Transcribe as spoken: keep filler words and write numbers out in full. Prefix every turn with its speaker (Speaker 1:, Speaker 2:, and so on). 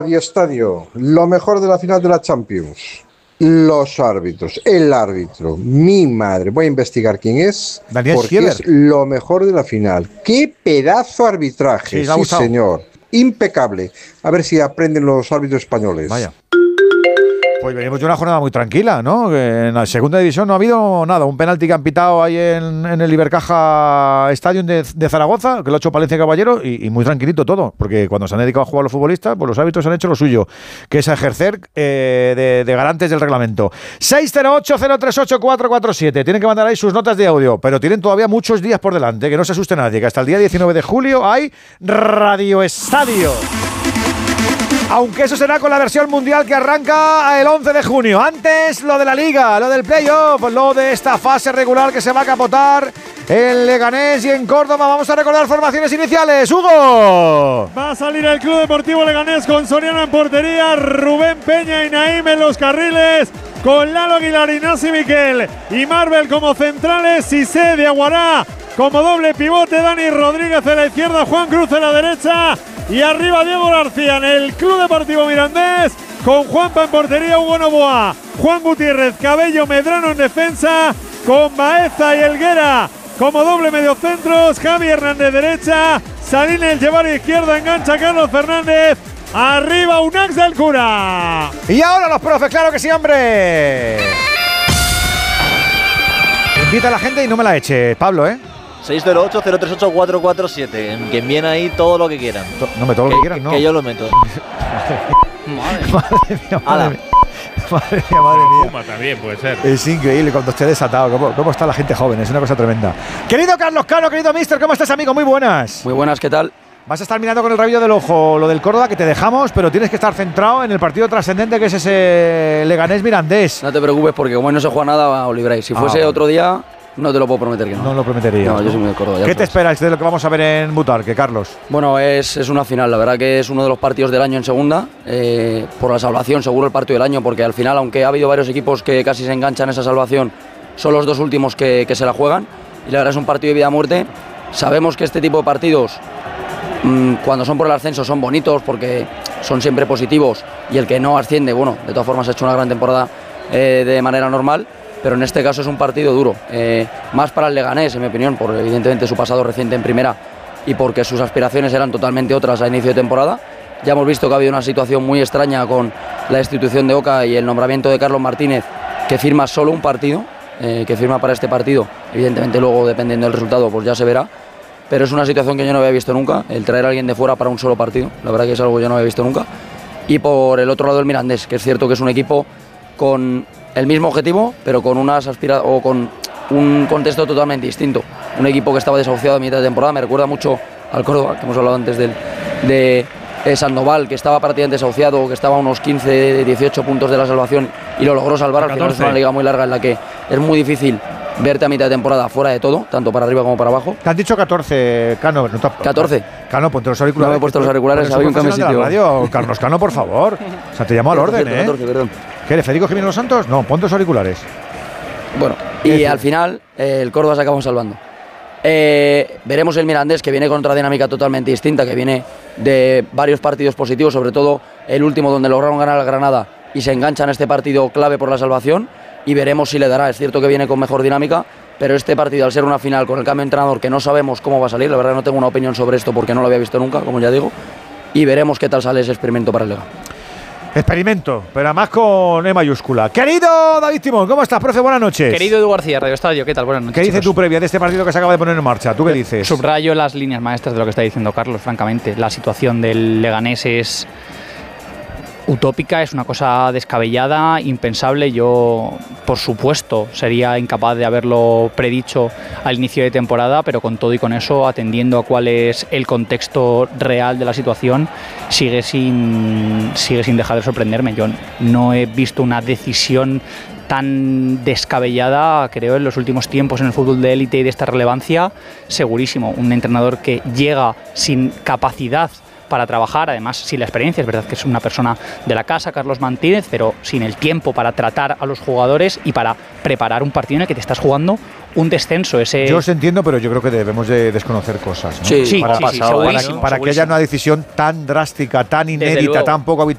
Speaker 1: Estadio, lo mejor de la final de la Champions. Los árbitros, el árbitro, mi madre, voy a investigar quién es,
Speaker 2: Daniel
Speaker 1: porque
Speaker 2: Schieber.
Speaker 1: es lo mejor de la final. ¡Qué pedazo arbitraje!
Speaker 2: Sí,
Speaker 1: Sí, señor. Impecable. A ver si aprenden los árbitros españoles.
Speaker 2: Vaya. Pues venimos de una jornada muy tranquila, ¿no? Que en la segunda división no ha habido nada. Un penalti que han pitado ahí en, en el Ibercaja Stadium de, de Zaragoza, que lo ha hecho Palencia Caballero, y, y muy tranquilito todo, porque cuando se han dedicado a jugar los futbolistas, pues los árbitros han hecho lo suyo, que es ejercer eh, de, de garantes del reglamento. seis cero ocho, cero tres ocho, cuatro cuatro siete. Tienen que mandar ahí sus notas de audio, pero tienen todavía muchos días por delante, que no se asuste nadie, que hasta el día diecinueve de julio hay Radio Estadio. Aunque eso será con la versión mundial que arranca el once de junio. Antes, lo de la Liga, lo del playoff, lo de esta fase regular que se va a capotar en Leganés y en Córdoba. Vamos a recordar formaciones iniciales. ¡Hugo!
Speaker 3: Va a salir el Club Deportivo Leganés con Soriano en portería, Rubén Peña y Naim en los carriles, con Lalo Aguilar, Ignasi Miquel y Marvel como centrales, Cissé de Aguará como doble pivote, Dani Rodríguez en la izquierda, Juan Cruz en la derecha y arriba Diego García en el Club Deportivo Mirandés, con Juanpa en portería, Hugo Novoa, Juan Gutiérrez, Cabello, Medrano en defensa, con Baeza y Helguera como doble mediocentros, Javi Hernández derecha, Salín el Llevar izquierda, engancha Carlos Fernández, arriba Unax del Cura.
Speaker 2: Y ahora los profes, claro que sí, hombre. Invita a la gente y no me la eche, Pablo, ¿eh?
Speaker 4: seis cero ocho, cero tres ocho, cuatro cuatro siete. Que envíen ahí todo lo que quieran.
Speaker 2: No me todo lo que quieran, no.
Speaker 4: Que yo lo meto.
Speaker 2: Madre, madre mía, madre mía. Madre mía, madre mía.
Speaker 3: Puma también puede ser.
Speaker 2: Es increíble cuando esté desatado. ¿Cómo, cómo está la gente joven? Es una cosa tremenda. Querido Carlos Cano, querido mister, ¿cómo estás, amigo? Muy buenas.
Speaker 5: Muy buenas, ¿qué tal?
Speaker 2: Vas a estar mirando con el rabillo del ojo lo del Córdoba, que te dejamos, pero tienes que estar centrado en el partido trascendente que es ese Leganés-Mirandés.
Speaker 5: No te preocupes porque como hoy no se juega nada, os libráis. Si fuese ah, otro día, no te lo puedo prometer que no.
Speaker 2: No lo prometería.
Speaker 5: No, yo soy muy de Córdoba.
Speaker 2: ¿Qué te esperas de lo que vamos a ver en Butarque, Carlos?
Speaker 5: Bueno, es, es una final. La verdad que es uno de los partidos del año en segunda. Eh, por la salvación, seguro el partido del año, porque al final, aunque ha habido varios equipos que casi se enganchan en esa salvación, son los dos últimos que, que se la juegan. Y la verdad es un partido de vida o muerte. Sabemos que este tipo de partidos, mmm, cuando son por el ascenso, son bonitos porque son siempre positivos. Y el que no asciende, bueno, de todas formas ha hecho una gran temporada eh, de manera normal. Pero en este caso es un partido duro, eh, más para el Leganés, en mi opinión, por evidentemente su pasado reciente en primera y porque sus aspiraciones eran totalmente otras a inicio de temporada. Ya hemos visto que ha habido una situación muy extraña con la destitución de Oca y el nombramiento de Carlos Martínez, que firma solo un partido, eh, que firma para este partido. Evidentemente luego, dependiendo del resultado, pues ya se verá. Pero es una situación que yo no había visto nunca, el traer a alguien de fuera para un solo partido. La verdad que es algo que yo no había visto nunca. Y por el otro lado el Mirandés, que es cierto que es un equipo con el mismo objetivo, pero con unas aspira o con un contexto totalmente distinto. Un equipo que estaba desahuciado a mitad de temporada, me recuerda mucho al Córdoba, que hemos hablado antes del, de eh, Sandoval, que estaba prácticamente desahuciado, que estaba a unos quince, dieciocho puntos de la salvación y lo logró salvar. Al final es una liga muy larga en la que es muy difícil verte a mitad de temporada fuera de todo, tanto para arriba como para abajo.
Speaker 2: Te han dicho catorce, Cano. No te...
Speaker 5: catorce.
Speaker 2: Cano, ponte los auriculares.
Speaker 5: No me he puesto los auriculares, había un cambio de sitio.
Speaker 2: Radio. Carlos Cano, por favor. O sea, te llamo al orden, ¿eh?
Speaker 5: catorce, perdón.
Speaker 2: ¿Qué eres, Federico Jiménez Los Santos? No, ponte los auriculares.
Speaker 5: Bueno, y al final eh, el Córdoba se acabamos salvando. Eh, veremos el Mirandés, que viene con otra dinámica totalmente distinta, que viene de varios partidos positivos, sobre todo el último donde lograron ganar al Granada y se enganchan a este partido clave por la salvación, y veremos si le dará. Es cierto que viene con mejor dinámica, pero este partido, al ser una final con el cambio de entrenador, que no sabemos cómo va a salir, la verdad no tengo una opinión sobre esto porque no lo había visto nunca, como ya digo, y veremos qué tal sale ese experimento para el Lega.
Speaker 2: Experimento, pero además con E mayúscula. Querido David Timón, ¿cómo estás, profe? Buenas noches.
Speaker 6: Querido Edu García, Radio Estadio, ¿qué tal? Buenas noches.
Speaker 2: ¿Qué dice
Speaker 6: chicos.
Speaker 2: tu previa de este partido que se acaba de poner en marcha? ¿Tú qué dices?
Speaker 6: Subrayo las líneas maestras de lo que está diciendo Carlos, francamente. La situación del Leganés es utópica, es una cosa descabellada, impensable. Yo, por supuesto, sería incapaz de haberlo predicho al inicio de temporada, pero con todo y con eso, atendiendo a cuál es el contexto real de la situación, sigue sin, sigue sin dejar de sorprenderme. Yo no he visto una decisión tan descabellada, creo, en los últimos tiempos en el fútbol de élite y de esta relevancia, segurísimo. Un entrenador que llega sin capacidad para trabajar, además sin la experiencia, es verdad que es una persona de la casa, Carlos Martínez, pero sin el tiempo para tratar a los jugadores y para preparar un partido en el que te estás jugando un descenso. Ese...
Speaker 2: Yo os entiendo, pero yo creo que debemos de desconocer cosas, ¿no?
Speaker 6: Sí, sí,
Speaker 2: para,
Speaker 6: sí, sí,
Speaker 2: para,
Speaker 6: segurísimo,
Speaker 2: para que haya una decisión tan drástica, tan inédita, tan poco habitual